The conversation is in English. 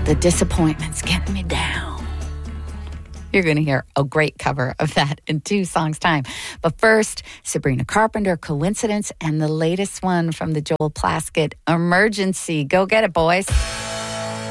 The disappointment's getting me down. You're going to hear a great cover of that in 2 songs' time. But first, Sabrina Carpenter, Coincidence, and the latest one from the Joel Plaskett, Emergency. Go get it, boys.